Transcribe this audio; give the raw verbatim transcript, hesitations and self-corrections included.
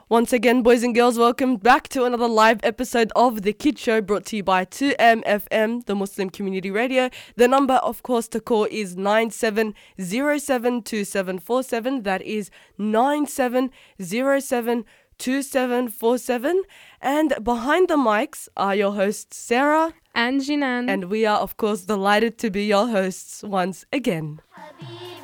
Once again, boys and girls, welcome back to another live episode of The Kid Show, brought to you by two M F M, the Muslim Community Radio. The number, of course, to call is nine seven zero seven two seven four seven. That is nine seven zero seven two seven four seven. And behind the mics are your hosts, Sarah and Jinan. And we are, of course, delighted to be your hosts once again.